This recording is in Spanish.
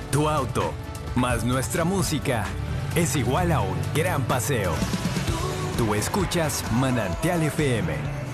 Tu auto, más nuestra música, es igual a un gran paseo. Tú escuchas Manantial FM.